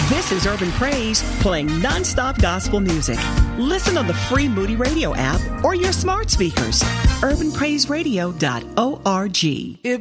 This is Urban Praise, playing nonstop gospel music. Listen on the free Moody Radio app or your smart speakers. UrbanPraiseRadio.org.